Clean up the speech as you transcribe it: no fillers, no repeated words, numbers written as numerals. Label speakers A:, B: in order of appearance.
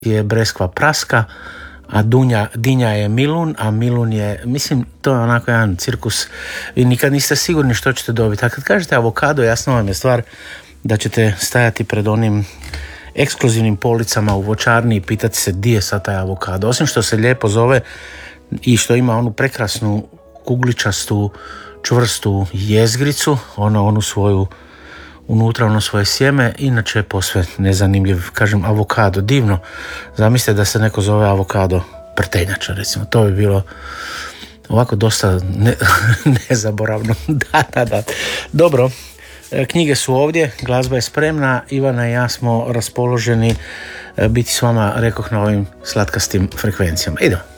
A: je breskva praska, a dinja je milun, a milun je, mislim, to je onako jedan cirkus. Vi nikad niste sigurni što ćete dobiti. A kad kažete avokado, jasno vam je stvar da ćete stajati pred onim ekskluzivnim policama u voćarni i pitati se di je sad taj avokado. Osim što se lijepo zove i što ima onu prekrasnu kugličastu, čvrstu jezgricu, onu svoju unutra ono svoje sjeme, inače je posve nezanimljiv, kažem, avokado, divno. Zamislite da se neko zove avokado prtenjača, recimo, to bi bilo ovako dosta nezaboravno. Da. Dobro, knjige su ovdje, glazba je spremna, Ivana i ja smo raspoloženi biti s vama, rekoh, na ovim slatkastim frekvencijama. Idemo.